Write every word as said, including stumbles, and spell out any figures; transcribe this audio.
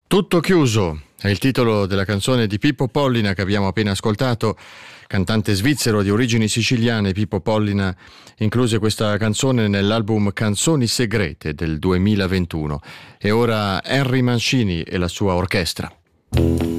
Tutto chiuso è il titolo della canzone di Pippo Pollina che abbiamo appena ascoltato. Cantante svizzero di origini siciliane, Pippo Pollina incluse questa canzone nell'album Canzoni Segrete del duemilaventuno. E ora Henry Mancini e la sua orchestra.